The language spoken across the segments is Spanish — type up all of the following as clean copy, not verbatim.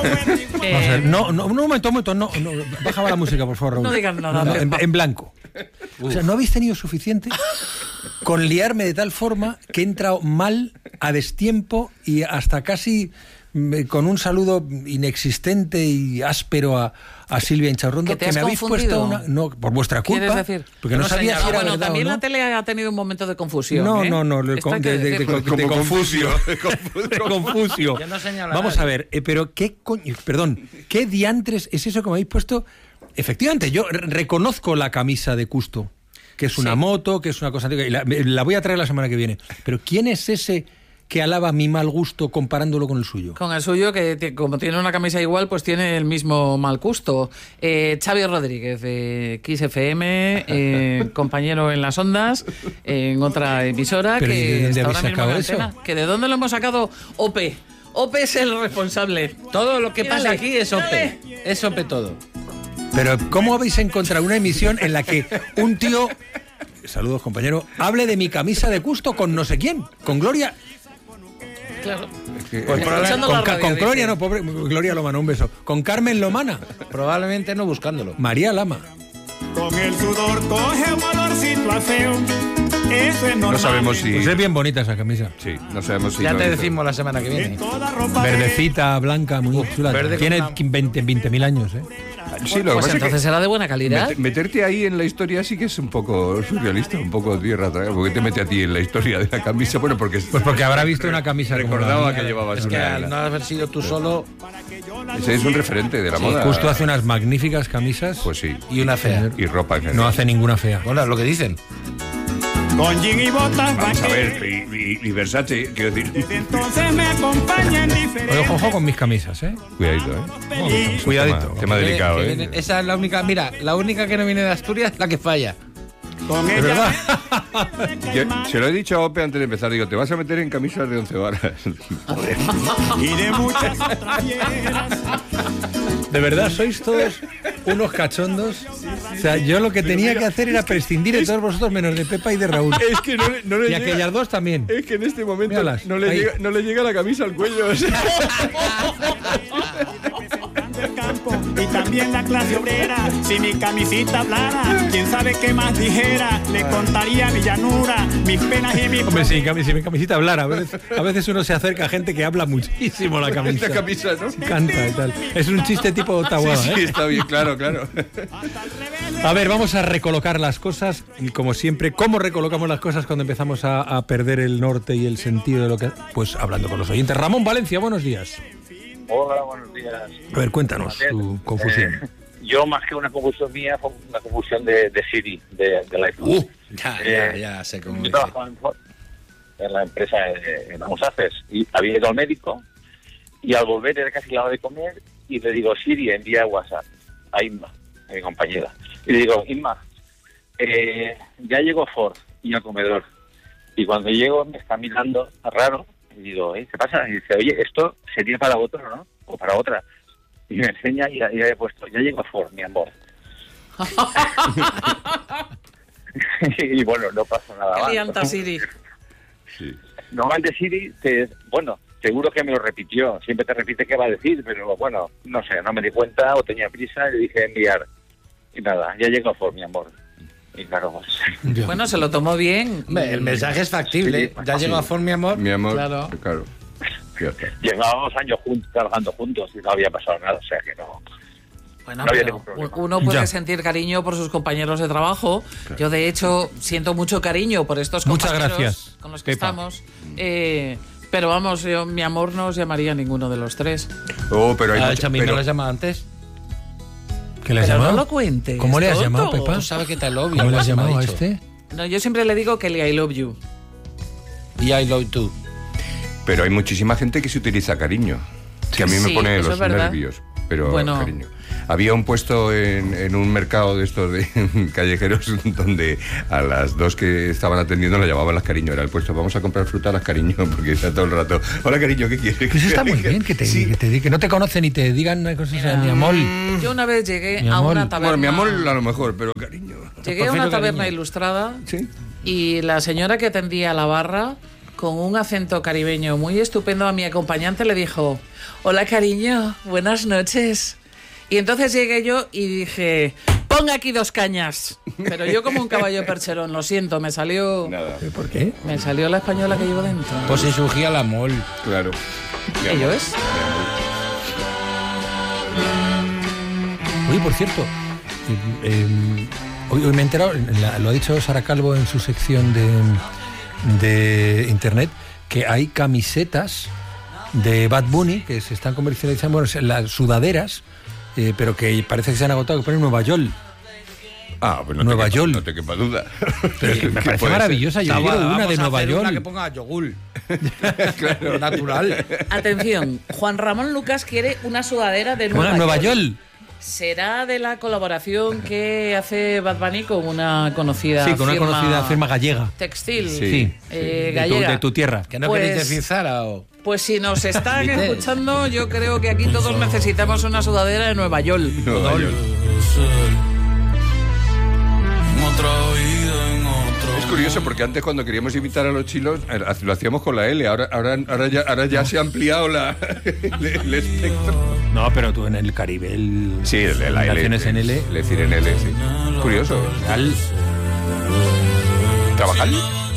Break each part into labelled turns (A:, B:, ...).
A: Vamos a ver, un momento, bájame la música, por favor, Raúl.
B: No digas nada.
A: En blanco. O sea, ¿no habéis tenido suficiente con liarme de tal forma que he entrado mal, a destiempo y hasta casi con un saludo inexistente y áspero a Silvia Incharrondo,
B: que me habéis
A: confundido? Puesto no, por vuestra culpa.
B: ¿Quieres decir?
A: Porque no sabía si era
B: bueno,
A: verdad
B: también
A: o no.
B: La tele ha tenido un momento de confusión.
A: No,
B: de
A: Confusio.
C: Yo no señalo
A: Vamos a ver, pero ¿qué diantres es eso que me habéis puesto? Efectivamente, yo reconozco la camisa de Custo, que es una moto, que es una cosa... Y la voy a traer la semana que viene. Pero ¿quién es ese que alaba mi mal gusto comparándolo con el suyo?
B: Con el suyo, que como tiene una camisa igual, pues tiene el mismo mal gusto. Xavi Rodríguez, de Kiss FM, compañero en las ondas, en otra emisora.
A: ¿Pero
B: que
A: de dónde
B: está
A: habéis
B: ahora mismo
A: sacado
B: en
A: eso?
B: antena. ¿Que de dónde lo hemos sacado? OPE. OPE es el responsable.
C: Todo lo que pasa
B: Mírale,
C: aquí es OPE. Es OPE todo.
A: Pero ¿cómo habéis encontrado una emisión en la que un tío, saludos compañero, hable de mi camisa de Custo con no sé quién? Con Gloria...
B: Claro.
A: Con Gloria, no, pobre Gloria Lomana, un beso. Con Carmen Lomana.
C: Probablemente no buscándolo.
A: María Lama.
D: Con el sudor coge olorcito a feo. Eso es normal.
E: No sabemos si...
A: Pues es bien bonita esa camisa.
E: Sí, no sabemos si...
C: Ya
E: no
C: te
E: hizo.
C: decimos la semana que viene.
A: Verdecita, blanca, muy chula.
C: verde
A: Tiene
C: con
A: 20.000 años, ¿eh?
E: Sí, lo que
B: Pues
E: pasa
B: entonces
E: es que
B: será de buena calidad.
E: meterte ahí en la historia sí que es un poco surrealista, un poco tierra atrás. ¿Por qué te mete a ti en la historia de la camisa? Bueno, porque...
A: Pues porque habrá visto una camisa como la
E: recordaba
A: mía.
E: que llevabas
C: Es que
E: una...
C: al no haber sido tú solo
E: Ese es un referente de la moda.
A: Justo hace unas magníficas camisas.
E: Pues sí.
C: y una fea.
E: Y ropa en general.
A: No hace ninguna fea.
C: Bueno, lo que dicen.
D: Con jean y botas
E: Vamos a
D: vaqueras.
E: ver, y Versace, quiero decir...
D: Desde entonces me acompañan diferentes.
A: Ojo con mis camisas, ¿eh?
E: Cuidadito, ¿eh?
A: Cuidadito.
E: Tema delicado,
C: Que
E: ¿eh?
C: viene- esa es la única, mira, la única que no viene de Asturias, la que falla.
D: Con
A: ¿Es
D: ella
A: verdad?
E: Yo se lo he dicho a Ope antes de empezar, digo, te vas a meter en camisas de 11 varas. Joder.
D: y de muchas otras fieras.
A: De verdad, sois todos unos cachondos. O sea, yo lo que tenía que hacer era prescindir de todos vosotros menos de Pepa y de Raúl.
E: Es que no le
A: Y aquellas dos también.
E: Es que en este momento
A: Míralas,
E: no
A: ahí.
E: le llega la camisa al cuello. O sea.
D: Representando el campo y también la clase obrera. Si mi camisita hablara, quién sabe qué más dijera. Le contaría mi llanura, mis penas y mis...
A: Hombre, si mi camisita hablara. A veces uno se acerca a gente que habla muchísimo la camisa.
E: Esta camisa, ¿no?
A: Canta y tal. Es un chiste tipo Tahuada,
E: Sí,
A: ¿eh?
E: está bien, claro.
A: A ver, vamos a recolocar las cosas y como siempre, ¿cómo recolocamos las cosas cuando empezamos a perder el norte y el sentido de lo que... Pues hablando con los oyentes. Ramón Valencia, buenos días.
F: Hola, buenos días.
A: A ver, cuéntanos tu confusión.
F: Yo, más que una confusión mía, fue una confusión de Siri, del iPhone.
C: Ya sé cómo
F: Yo
C: dice.
F: trabajaba en la empresa de Musafes y había ido al médico y al volver era casi la hora de comer y le digo, Siri, envía WhatsApp a Inma, a mi compañera. Y le digo, Inma, ya llegó Ford y al comedor. Y cuando llego me está mirando raro y digo, ¿qué pasa? Y dice, oye, esto sería para otro, ¿no? O para otra. Y me enseña y he puesto, ya llegó Ford, mi amor. Y bueno, no pasa nada más.
B: Qué lianta, Siri.
E: Sí.
F: Normalmente Siri, seguro que me lo repitió. Siempre te repite qué va a decir, pero bueno, no sé, no me di cuenta o tenía prisa y le dije enviar. Y nada, ya llegó Ford, mi amor. Y claro, pues...
B: Bueno, se lo tomó bien.
C: Hombre, el mensaje es factible.
F: Sí,
C: Ya llegó a Ford, mi amor.
E: Mi amor,
C: Claro.
E: claro. Fíjate.
F: Llevábamos años trabajando juntos y no había pasado nada, o sea que no...
B: Bueno,
F: No había
B: pero
F: ningún problema.
B: uno puede
A: Ya.
B: sentir cariño por sus compañeros de trabajo. Yo, de hecho, siento mucho cariño por estos
A: Muchas
B: compañeros
A: gracias,
B: con los que
A: Pepa.
B: estamos. Pero vamos, yo, mi amor no os llamaría a ninguno de los tres.
E: Oh, pero hay
C: ¿A
E: mucho-
C: mí
E: pero-
C: no las llama antes?
A: ¿Qué le has
B: Pero
A: llamado?
B: no lo cuentes.
A: ¿Cómo le has
B: tonto.
A: llamado, Pepa?
C: Tú sabes que te lo obvio.
A: ¿Cómo le has
C: me ha
A: llamado a
C: dicho.
A: este?
B: No, yo siempre le digo que I love you.
C: Y I love you.
E: Pero hay muchísima gente que se utiliza cariño. Que a mí me
B: Sí,
E: pone
B: eso
E: los
B: es verdad.
E: nervios. Pero
B: Bueno.
E: cariño. Había un puesto en un mercado de estos de callejeros donde a las dos que estaban atendiendo le llamaban las cariño. Era el puesto, vamos a comprar fruta a las cariño, porque está todo el rato. Hola cariño, ¿qué quieres?
A: Que eso está muy bien,
E: Sí.
A: que no te conocen y te digan cosas a mi amor.
B: Yo una vez llegué
A: Mi
B: a
A: amor.
B: una taberna.
E: Bueno, mi amor a lo mejor, pero cariño.
B: Llegué a una
C: Prefiero
B: taberna
C: cariño.
B: ilustrada
E: Sí.
B: y la señora que atendía la barra con un acento caribeño muy estupendo, a mi acompañante le dijo: hola, cariño, buenas noches. Y entonces llegué yo y dije: ponga aquí 2 cañas. Pero yo como un caballo percherón, lo siento, me salió...
E: Nada.
A: ¿Por qué?
B: Me salió la española que llevo dentro.
C: Pues se surgía la mol.
E: Claro.
B: ¿Ello es?
A: Oye, por cierto, hoy me he enterado, lo ha dicho Sara Calvo en su sección de internet, que hay camisetas de Bad Bunny que se están comercializando, bueno, las sudaderas, pero que parece que se han agotado, que ponen Nueva York.
E: Ah, pues
A: Nueva York.
E: No te quepa duda.
A: Pero es que me parece maravillosa. Yo quiero una de Nueva York.
C: Una que ponga yogur.
E: Claro.
C: Natural.
B: Atención, Juan Ramón Lucas quiere una sudadera de
A: Nueva York.
B: ¿Será de la colaboración que hace Bad Bunny con una conocida
A: Sí, con una conocida firma gallega.
B: textil?
A: Sí.
B: Gallega.
A: De tu tierra.
C: ¿Que no
B: Pues-
C: queréis decir Zara o...?
B: Pues si nos están escuchando, yo creo que aquí todos necesitamos una sudadera de Nueva York.
E: Nueva York. Es curioso porque antes cuando queríamos imitar a los chinos lo hacíamos con la L, ahora ya se ha ampliado el espectro.
A: No, pero tú en el Caribe,
E: Sí, el de la L.
A: combinaciones en L.
E: Es decir, en L, sí. Curioso. ¿Trabajar?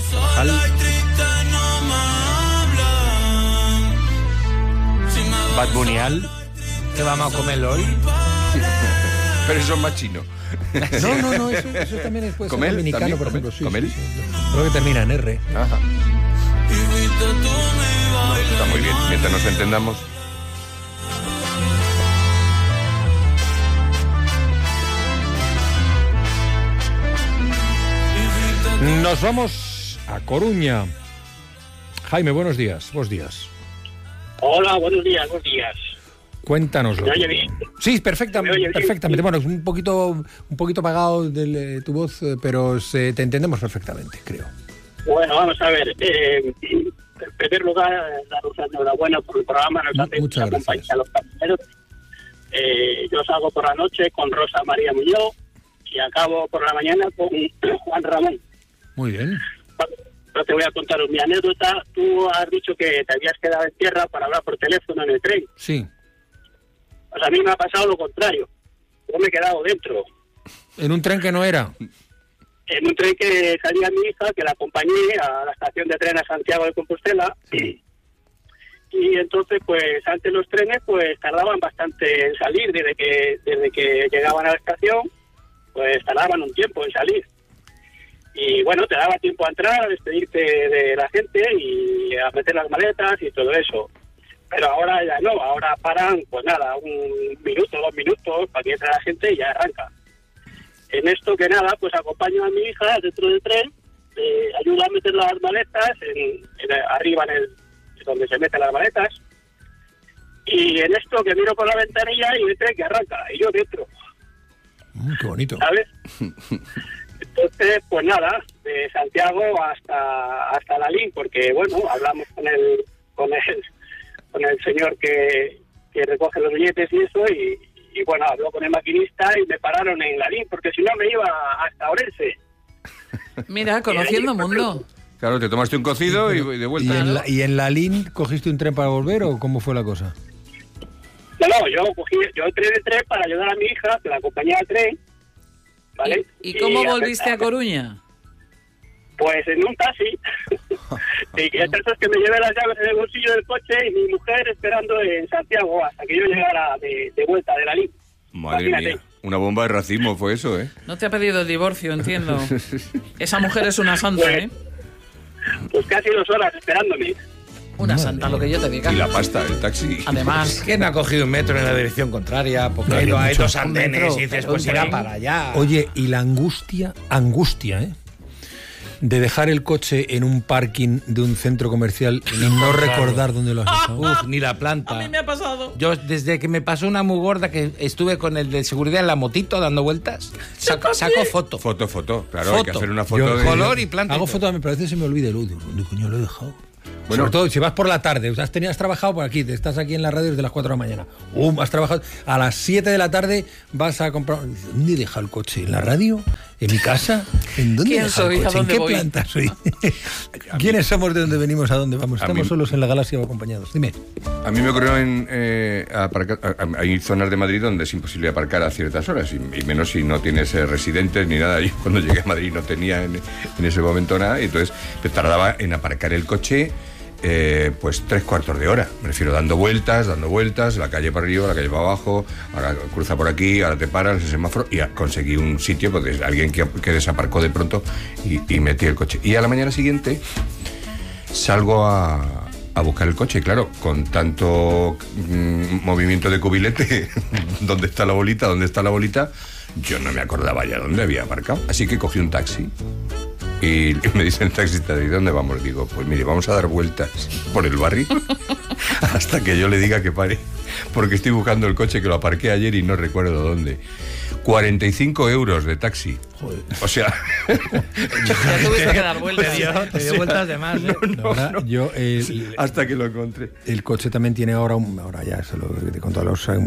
A: Bad Bunnyal.
C: ¿Qué vamos a comer hoy?
E: Pero eso es más chino.
A: No, eso también puede ser
E: ¿Comel?
A: dominicano,
E: ¿También?
A: por ejemplo. Sí,
E: ¿Comel?
A: sí. Creo que termina en R.
E: Ajá. Está muy bien, mientras nos entendamos.
A: Nos vamos a Coruña. Jaime, buenos días. Buenos días.
G: Hola, buenos días.
A: Cuéntanoslo.
G: ¿Me oye bien?
A: Sí, perfectamente.
G: ¿Me oye bien?
A: Perfectamente. Bueno, es un poquito apagado tu voz, pero te entendemos perfectamente, creo.
G: Bueno, vamos a ver. En primer lugar, daros enhorabuena por el programa. Nos hace
A: Muchas
G: mucha compañía
A: gracias.
G: a los compañeros. Yo salgo por la noche con Rosa María Muñoz y acabo por la mañana con Juan Ramón.
A: Muy bien.
G: No te voy a contar mi anécdota. Tú has dicho que te habías quedado en tierra para hablar por teléfono en el tren.
A: Sí.
G: Pues a mí me ha pasado lo contrario. Yo me he quedado dentro.
A: En un tren que no era.
G: En un tren que salía mi hija, que la acompañé a la estación de tren a Santiago de Compostela. Y entonces, pues, antes los trenes, pues, tardaban bastante en salir. Desde que llegaban a la estación, pues, tardaban un tiempo en salir. Y, bueno, te daba tiempo a entrar, a despedirte de la gente y a meter las maletas y todo eso. Pero ahora ya no, ahora paran, pues nada, 1 minuto, 2 minutos para que entre la gente y ya arranca. En esto que nada, pues acompaño a mi hija dentro del tren, ayudo a meter las maletas arriba donde se meten las maletas, y en esto que miro por la ventanilla y el tren que arranca, y yo dentro,
A: Qué bonito.
G: ¿sabes? Entonces, pues nada, de Santiago hasta Lalín, porque bueno, hablamos con el señor que recoge los billetes y eso, y bueno, habló con el maquinista y me pararon en Lalín, porque si no me iba hasta Orense.
B: Mira, conociendo mundo.
E: Claro, te tomaste un cocido y de vuelta.
A: ¿Y en Lalín cogiste un tren para volver o cómo fue la cosa?
G: No, yo entré en el tren para ayudar a mi hija, que la acompañé al tren, ¿vale?
B: ¿Y cómo volviste a Coruña?
G: Pues en un taxi. Y el caso es que me llevé las llaves en el bolsillo del coche y mi mujer esperando en Santiago hasta que yo llegara de vuelta de Lalín.
E: Madre
G: Imagínate.
E: mía, una bomba de racismo fue eso, ¿eh?
B: No te ha pedido el divorcio, entiendo. Esa mujer es una santa, ¿eh?
G: Pues casi 2 horas esperándome.
B: Una santa, lo que yo te diga.
E: Y la pasta, el taxi.
B: Además,
C: ¿Quién ha cogido un metro en la dirección contraria? Porque
A: Claro,
C: hay
A: mucho.
C: 2 andenes
B: Metro,
C: y dices,
B: un
C: pues irá
B: tren.
C: para allá.
A: Oye, y la angustia, de dejar el coche en un parking de un centro comercial y no recordar dónde lo has dejado.
C: Uf, ni la planta.
B: a mí me ha pasado.
C: Yo, desde que me pasó una muy gorda que estuve con el de seguridad en la motito dando vueltas, saco foto.
E: Foto, claro, hay que
C: Foto.
E: hacer una foto
A: Yo-
E: de...
C: Color y planta.
A: Hago
C: y todo.
A: fotos, me parece que se me olvida el audio. ¿Dónde coño lo he dejado?
E: Bueno.
A: Sobre todo si vas por la tarde, has trabajado por aquí, estás aquí en la radio desde las 4 de la mañana. Has trabajado a las 7 de la tarde, vas a comprar. ¿Dónde he dejado el coche? ¿En la radio? ¿En mi casa? ¿En dónde
B: ¿Quién
A: he dejado el
B: soy? ¿A
A: coche? ¿En
B: dónde
A: qué
B: voy?
A: planta soy? ¿Quiénes somos? ¿De dónde venimos? ¿A dónde vamos?
E: A
A: ¿Estamos
E: mí-
A: solos en la galaxia o acompañados? Dime.
E: A mí me ocurrió hay zonas de Madrid donde es imposible aparcar a ciertas horas, y menos si no tienes residentes ni nada. Yo cuando llegué a Madrid no tenía en ese momento nada, y entonces me tardaba en aparcar el coche pues 3/4 de hora. Me refiero dando vueltas, la calle para arriba, la calle para abajo, ahora cruza por aquí, ahora te paras, el semáforo, y conseguí un sitio, porque alguien que desaparcó de pronto y metí el coche. Y a la mañana siguiente salgo a buscar el coche, claro, con tanto movimiento de cubilete. ¿Dónde está la bolita? Yo no me acordaba ya dónde había aparcado. Así que cogí un taxi y me dice el taxista: ¿y dónde vamos? Digo, pues mire, vamos a dar vueltas por el barrio hasta que yo le diga que pare, porque estoy buscando el coche que lo aparqué ayer y no recuerdo dónde. 45 euros de taxi.
A: Joder.
E: O sea,
B: Ya tuviste que dar vueltas.
C: Te dio vueltas de más, ¿eh?
A: La verdad, yo,
E: hasta que lo encontré.
A: el coche también tiene ahora ya se lo que te contaba,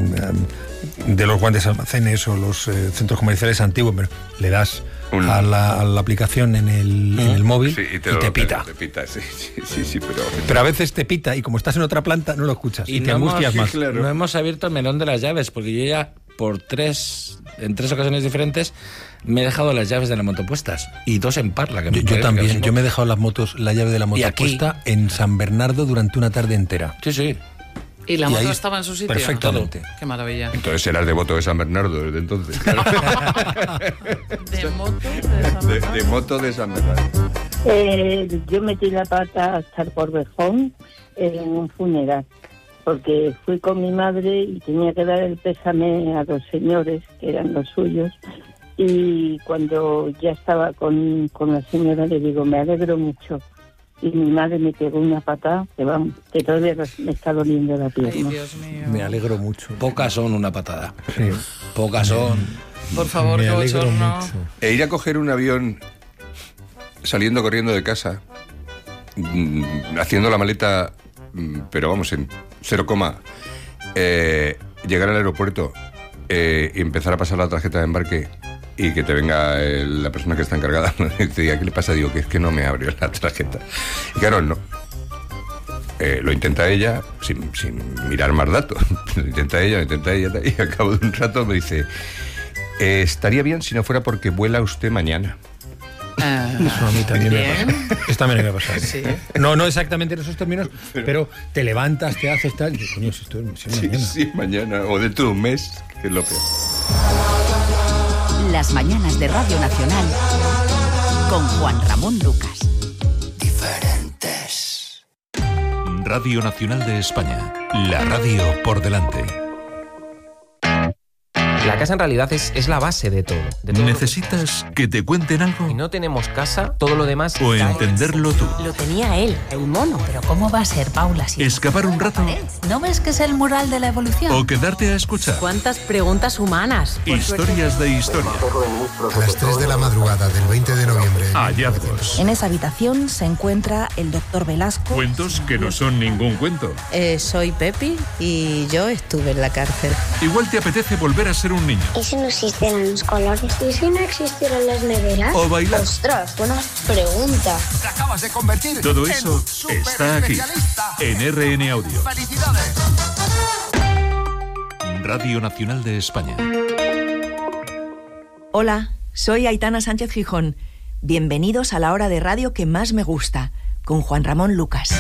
A: de los grandes almacenes o los centros comerciales antiguos, pero le das a la aplicación en el móvil
E: Sí,
A: y te pita.
E: Te pita, sí,
A: Pero a veces te pita y como estás en otra planta no lo escuchas y te
C: no
A: angustias más.
E: claro.
C: No hemos abierto el melón de las llaves, porque yo ya en tres ocasiones diferentes me he dejado las llaves de la moto puestas, y 2 en Parla. Que
A: Yo también, yo me he dejado la llave de la moto
C: ¿Y aquí?
A: puesta en San Bernardo durante una tarde entera.
C: Sí.
B: ¿Y la
A: Y
B: moto
A: ahí
B: estaba en su sitio?
A: perfectamente.
B: Qué maravilla.
E: Entonces eras devoto de San Bernardo desde entonces. Claro.
B: ¿De moto? ¿De San Bernardo?
E: de moto de San Bernardo.
H: Yo metí la pata hasta el Corvejón en un funeral, porque fui con mi madre y tenía que dar el pésame a 2 señores que eran los suyos, y cuando ya estaba con la señora le digo, me alegro mucho, y mi madre me pegó una patada que todavía me está doliendo la
B: Ay,
H: pierna.
B: Dios mío.
A: Me alegro mucho.
C: Pocas son una patada.
A: Sí.
C: Pocas son.
B: Por favor,
A: Me
B: qué
A: alegro
B: bochorno.
A: mucho.
E: E ir a coger un avión saliendo corriendo de casa, haciendo la maleta, pero vamos, en 0, llegar al aeropuerto y empezar a pasar la tarjeta de embarque, y que te venga la persona que está encargada y te diga, ¿qué le pasa? Digo, que es que no me abrió la tarjeta. Y claro, no. Lo intenta ella sin mirar más datos. Lo intenta ella, y al cabo de un rato me dice, estaría bien si no fuera porque vuela usted mañana.
A: Eso a mí también me
B: Bien.
A: pasa. Esto también me pasa.
B: Sí.
A: No exactamente en esos términos, pero te levantas, te haces tal. Y dices, coño, si esto es mañana.
E: Sí, mañana, o dentro de un mes, que es lo peor.
I: Las mañanas de Radio Nacional con Juan Ramón Lucas.
J: Diferentes. Radio Nacional de España. La radio por delante.
K: La casa en realidad es la base de todo.
J: ¿Necesitas que te cuenten algo?
K: Si no tenemos casa, todo lo demás...
J: ¿O
K: cae.
J: entenderlo tú?
I: Lo tenía él, el mono. Pero ¿cómo va a ser, Paula? Si
J: ¿Escapar un rato?
I: ¿No ves que es el mural de la evolución?
J: ¿O quedarte a escuchar?
I: ¿Cuántas preguntas humanas?
J: Historias de historia.
L: A las 3 de la madrugada del 20 de noviembre.
J: Hallazgos.
I: En esa habitación se encuentra el doctor Velasco.
J: Cuentos que no son ningún cuento.
I: Soy Pepi y yo estuve en la cárcel.
J: Igual te apetece volver a ser un niño.
M: ¿Y si no existieran los colores? ¿Y si no existieran las neveras?
J: O bailar.
M: Ostras, buena pregunta.
L: Te acabas de convertir.
J: Todo eso está aquí, en RN Audio.
L: ¡Felicidades!
J: Radio Nacional de España.
I: Hola, soy Aitana Sánchez Gijón. Bienvenidos a la hora de radio que más me gusta, con Juan Ramón Lucas.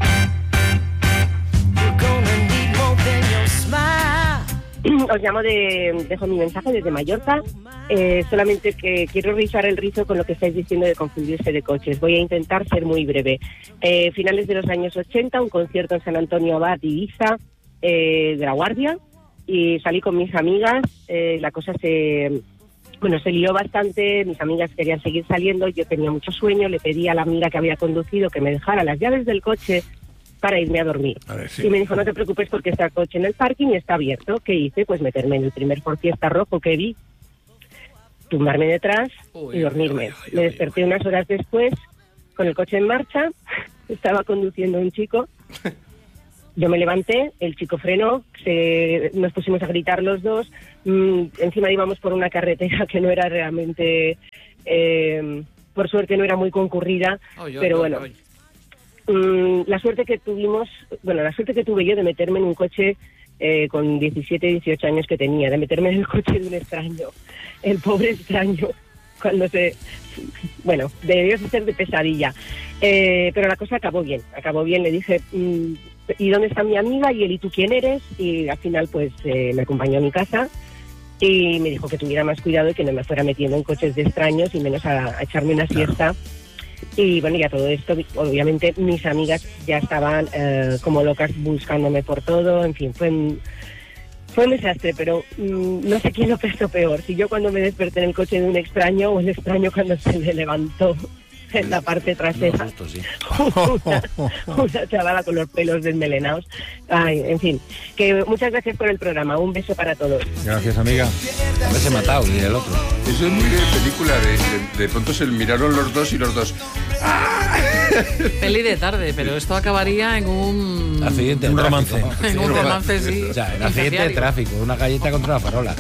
H: Os llamo dejo mi mensaje desde Mallorca. Solamente que quiero rizar el rizo con lo que estáis diciendo de confundirse de coches. Voy a intentar ser muy breve. Finales de los años 80, un concierto en San Antonio Abad, Ibiza, de La Guardia, y salí con mis amigas. La cosa se lió bastante. Mis amigas querían seguir saliendo, yo tenía mucho sueño. Le pedí a la amiga que había conducido que me dejara las llaves del coche para irme a dormir. Y me dijo, no te preocupes porque está el coche en el parking y está abierto. ¿Qué hice? Pues meterme en el primer Ford Fiesta rojo que vi, tumbarme detrás y dormirme. Me desperté unas horas después con el coche en marcha. Estaba conduciendo un chico. Yo me levanté, el chico frenó, nos pusimos a gritar los dos. Encima íbamos por una carretera que no era realmente Por suerte no era muy concurrida, pero bueno. La suerte que tuve yo de meterme en un coche con 17, 18 años que tenía, de meterme en el coche de un extraño, el pobre extraño, debió ser de pesadilla. Pero la cosa acabó bien, le dije, ¿y dónde está mi amiga? Y él, ¿y tú quién eres? Y al final pues me acompañó a mi casa y me dijo que tuviera más cuidado y que no me fuera metiendo en coches de extraños y menos a echarme una siesta. Y bueno, ya todo esto, obviamente mis amigas ya estaban como locas buscándome por todo, en fin, fue un desastre, pero no sé quién lo pensó peor, si yo cuando me desperté en el coche de un extraño o el extraño cuando se me levantó en la parte trasera. Una chavala con los pelos desmelenados. Ay, en fin, que muchas gracias por el programa, un beso para todos.
A: Gracias, amiga.
C: Se ha matado y el otro.
E: Eso es muy de película, de pronto se miraron los dos y los dos.
B: Peli de tarde, pero esto acabaría en un
A: romance.
B: En un romance, sí.
C: O sea, en accidente de tráfico, una galleta contra una farola.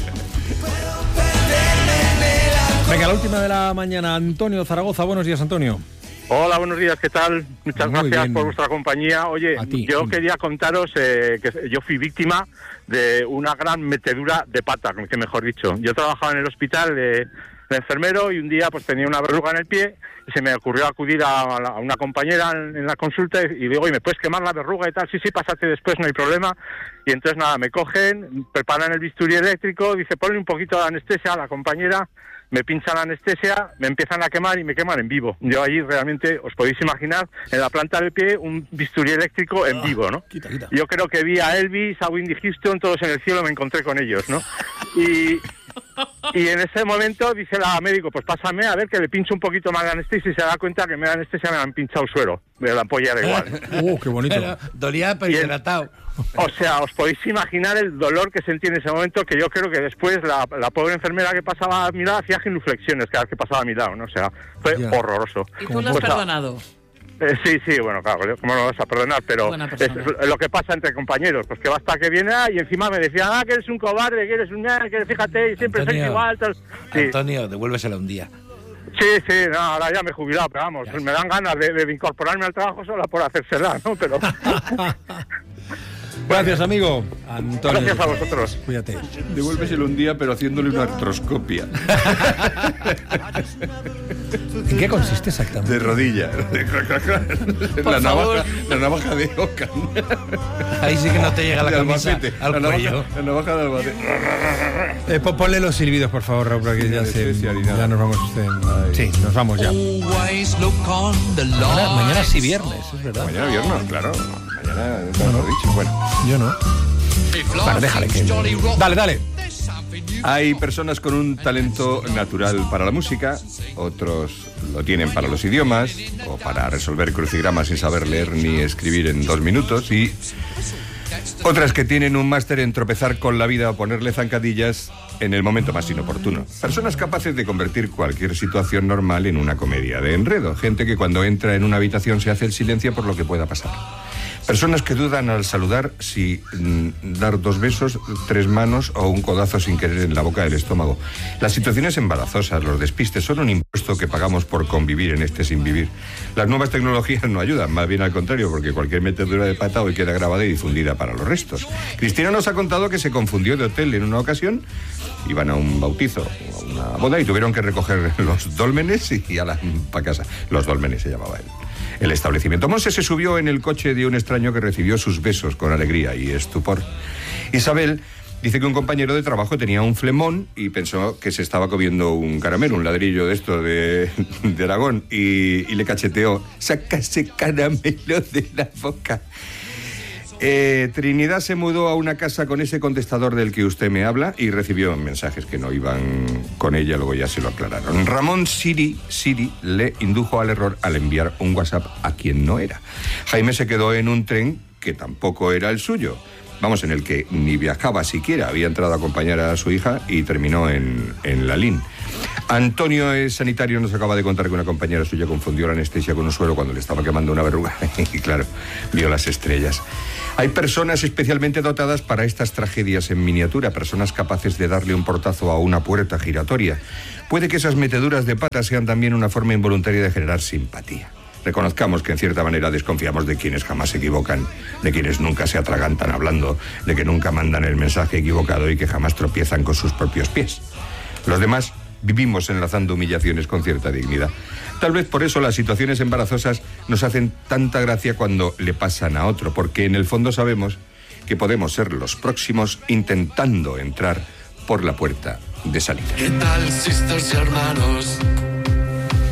A: Venga, la última de la mañana, Antonio Zaragoza. Buenos días, Antonio.
N: Hola, buenos días, ¿qué tal? Muchas
A: Muy
N: gracias
A: bien.
N: por vuestra compañía. Oye, yo quería contaros que yo fui víctima de una gran metedura de pata, que mejor dicho. Yo trabajaba en el hospital de enfermero y un día pues tenía una verruga en el pie y se me ocurrió acudir a una compañera en la consulta y digo, oye, ¿me puedes quemar la verruga y tal? Sí, pásate después, no hay problema. Y entonces nada, me cogen, preparan el bisturí eléctrico, dice, ponle un poquito de anestesia a la compañera, me pinchan la anestesia, me empiezan a quemar y me queman en vivo. Yo allí realmente, os podéis imaginar, en la planta del pie, un bisturí eléctrico en vivo, ¿no?
A: Quita.
N: Yo creo que vi a Elvis, a Whitney Houston, todos en el cielo, me encontré con ellos, ¿no? Y en ese momento dice la médico, pues pásame a ver que le pincho un poquito más de anestesia y se da cuenta que me da anestesia, me han pinchado suero, de la ampolla era igual.
A: Qué bonito.
C: Pero, dolía pero hidratado.
N: O sea, os podéis imaginar el dolor que sentí en ese momento, que yo creo que después la pobre enfermera que pasaba a mi lado hacía genuflexiones cada vez que pasaba a mi lado, ¿no? O sea, fue horroroso.
B: ¿Y tú lo has perdonado?
N: Sí, bueno, claro, ¿cómo no lo vas a perdonar? Pero es lo que pasa entre compañeros, pues que basta que viene y encima me decía, que eres un cobarde, que eres un... que fíjate, y siempre sois igual, tal. Sí.
C: Antonio, devuélvesela un día.
N: Sí, no, ahora ya me he jubilado, pero vamos, me dan ganas de incorporarme al trabajo solo por hacérsela, ¿no? Pero...
A: Gracias, amigo. Antonio.
N: Gracias a vosotros.
A: Cuídate.
E: Devuélveselo un día, pero haciéndole una artroscopia.
A: ¿En qué consiste exactamente?
E: De rodilla. La navaja de Ocan.
C: Ahí sí que no te llega la camisa al cuello.
E: La navaja de Albacete.
A: Ponle los silbidos, por favor, Raúl, porque ya nos vamos. Sí, nos vamos ya. Mañana sí viernes, es verdad.
E: Mañana viernes, claro. Mañana no lo he dicho. Bueno,
A: yo no. Vale, déjale que... Dale.
E: Hay personas con un talento natural para la música, otros lo tienen para los idiomas o para resolver crucigramas sin saber leer ni escribir en 2 minutos, y otras que tienen un máster en tropezar con la vida o ponerle zancadillas en el momento más inoportuno. Personas capaces de convertir cualquier situación normal en una comedia de enredo. Gente que cuando entra en una habitación se hace el silencio por lo que pueda pasar. Personas que dudan al saludar si dar 2 besos, 3 manos o un codazo sin querer en la boca del estómago. Las situaciones embarazosas, los despistes, son un impuesto que pagamos por convivir en este sin vivir. Las nuevas tecnologías no ayudan, más bien al contrario, porque cualquier metedura de pata hoy queda grabada y difundida para los restos. Cristina nos ha contado que se confundió de hotel en una ocasión. Iban a un bautizo o a una boda y tuvieron que recoger los dólmenes y a para casa. Los dólmenes se llamaba el establecimiento. Monse se subió en el coche de un extraño que recibió sus besos con alegría y estupor. Isabel dice que un compañero de trabajo tenía un flemón y pensó que se estaba comiendo un caramelo, un ladrillo de esto de Aragón, y le cacheteó: saca ese caramelo de la boca. Trinidad se mudó a una casa con ese contestador del que usted me habla y recibió mensajes que no iban con ella, luego ya se lo aclararon. Ramón Siri le indujo al error al enviar un WhatsApp a quien no era. Jaime se quedó en un tren que tampoco era el suyo, en el que ni viajaba siquiera, había entrado a acompañar a su hija y terminó en la LIN. Antonio es sanitario, nos acaba de contar que una compañera suya confundió la anestesia con un suero cuando le estaba quemando una verruga. Y claro, vio las estrellas. Hay personas especialmente dotadas para estas tragedias en miniatura, personas capaces de darle un portazo a una puerta giratoria. Puede que esas meteduras de pata sean también una forma involuntaria de generar simpatía. Reconozcamos que en cierta manera desconfiamos de quienes jamás se equivocan, de quienes nunca se atragantan hablando, de que nunca mandan el mensaje equivocado y que jamás tropiezan con sus propios pies. Los demás vivimos enlazando humillaciones con cierta dignidad. Tal vez por eso las situaciones embarazosas nos hacen tanta gracia cuando le pasan a otro, porque en el fondo sabemos que podemos ser los próximos intentando entrar por la puerta de salida.
O: ¿Qué tal, sisters y hermanos?